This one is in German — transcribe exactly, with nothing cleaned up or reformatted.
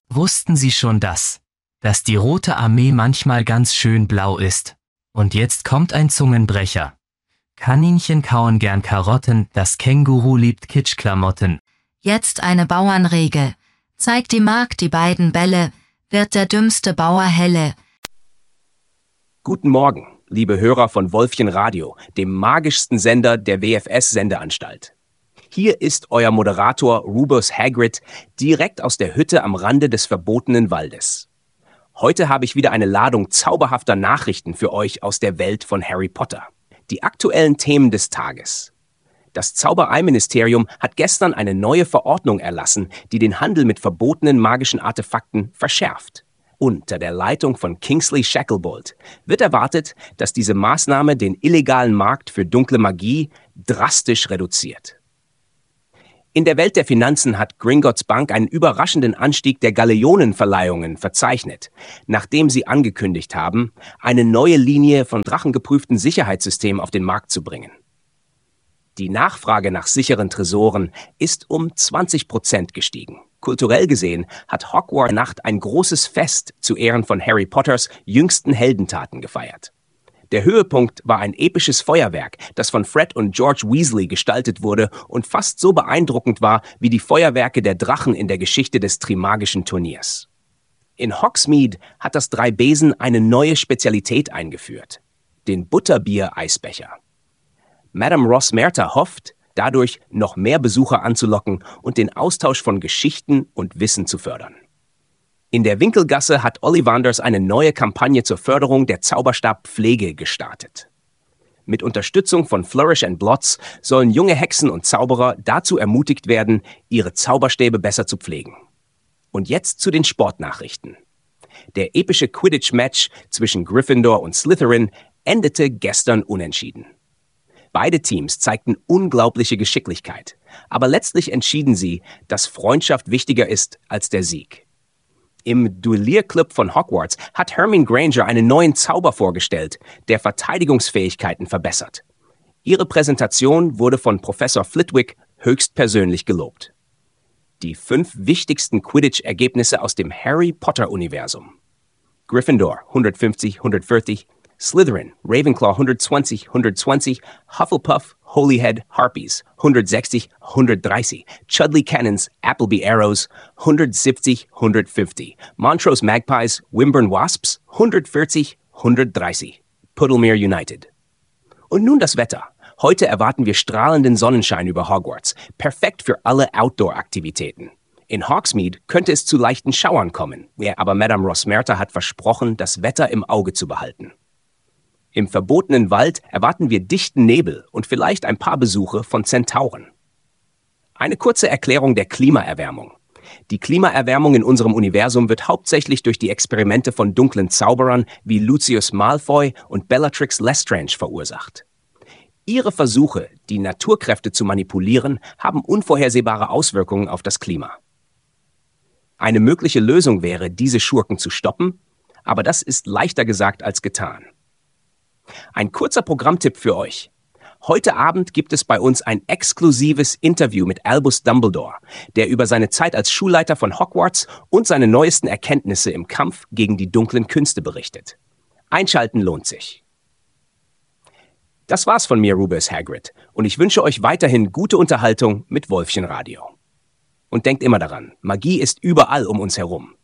Wussten Sie schon das? Dass die Rote Armee manchmal ganz schön blau ist? Und jetzt kommt ein Zungenbrecher. Kaninchen kauen gern Karotten, das Känguru liebt Kitschklamotten. Jetzt eine Bauernregel. Zeigt die Magd die beiden Bälle, wird der dümmste Bauer helle. Guten Morgen, liebe Hörer von Wolfchen Radio, dem magischsten Sender der W F S-Sendeanstalt. Hier ist euer Moderator Rubus Hagrid, direkt aus der Hütte am Rande des verbotenen Waldes. Heute habe ich wieder eine Ladung zauberhafter Nachrichten für euch aus der Welt von Harry Potter. Die aktuellen Themen des Tages. Das Zaubereiministerium hat gestern eine neue Verordnung erlassen, die den Handel mit verbotenen magischen Artefakten verschärft. Unter der Leitung von Kingsley Shacklebolt wird erwartet, dass diese Maßnahme den illegalen Markt für dunkle Magie drastisch reduziert. In der Welt der Finanzen hat Gringotts Bank einen überraschenden Anstieg der Galeonenverleihungen verzeichnet, nachdem sie angekündigt haben, eine neue Linie von drachengeprüften Sicherheitssystemen auf den Markt zu bringen. Die Nachfrage nach sicheren Tresoren ist um zwanzig Prozent gestiegen. Kulturell gesehen hat Hogwarts Nacht ein großes Fest zu Ehren von Harry Potters jüngsten Heldentaten gefeiert. Der Höhepunkt war ein episches Feuerwerk, das von Fred und George Weasley gestaltet wurde und fast so beeindruckend war wie die Feuerwerke der Drachen in der Geschichte des Trimagischen Turniers. In Hogsmeade hat das Drei-Besen eine neue Spezialität eingeführt: den Butterbier-Eisbecher. Madame Rosmerta hofft, dadurch noch mehr Besucher anzulocken und den Austausch von Geschichten und Wissen zu fördern. In der Winkelgasse hat Ollivanders eine neue Kampagne zur Förderung der Zauberstabpflege gestartet. Mit Unterstützung von Flourish and Blots sollen junge Hexen und Zauberer dazu ermutigt werden, ihre Zauberstäbe besser zu pflegen. Und jetzt zu den Sportnachrichten. Der epische Quidditch-Match zwischen Gryffindor und Slytherin endete gestern unentschieden. Beide Teams zeigten unglaubliche Geschicklichkeit, aber letztlich entschieden sie, dass Freundschaft wichtiger ist als der Sieg. Im Duellierclub von Hogwarts hat Hermine Granger einen neuen Zauber vorgestellt, der Verteidigungsfähigkeiten verbessert. Ihre Präsentation wurde von Professor Flitwick höchstpersönlich gelobt. Die fünf wichtigsten Quidditch-Ergebnisse aus dem Harry-Potter-Universum. Gryffindor hundertfünfzig, hundertvierzig, Slytherin, Ravenclaw hundertzwanzig, hundertzwanzig, Hufflepuff, Holyhead Harpies hundertsechzig, hundertdreißig, Chudley Cannons, Appleby Arrows hundertsiebzig, hundertfünfzig, Montrose Magpies, Wimborne Wasps hundertvierzig, hundertdreißig, Puddlemere United. Und nun das Wetter. Heute erwarten wir strahlenden Sonnenschein über Hogwarts, perfekt für alle Outdoor-Aktivitäten. In Hogsmeade könnte es zu leichten Schauern kommen, aber Madame Rosmerta hat versprochen, das Wetter im Auge zu behalten. Im verbotenen Wald erwarten wir dichten Nebel und vielleicht ein paar Besuche von Zentauren. Eine kurze Erklärung der Klimaerwärmung. Die Klimaerwärmung in unserem Universum wird hauptsächlich durch die Experimente von dunklen Zauberern wie Lucius Malfoy und Bellatrix Lestrange verursacht. Ihre Versuche, die Naturkräfte zu manipulieren, haben unvorhersehbare Auswirkungen auf das Klima. Eine mögliche Lösung wäre, diese Schurken zu stoppen, aber das ist leichter gesagt als getan. Ein kurzer Programmtipp für euch. Heute Abend gibt es bei uns ein exklusives Interview mit Albus Dumbledore, der über seine Zeit als Schulleiter von Hogwarts und seine neuesten Erkenntnisse im Kampf gegen die dunklen Künste berichtet. Einschalten lohnt sich. Das war's von mir, Rubus Hagrid, und ich wünsche euch weiterhin gute Unterhaltung mit Wolfchen Radio. Und denkt immer daran, Magie ist überall um uns herum.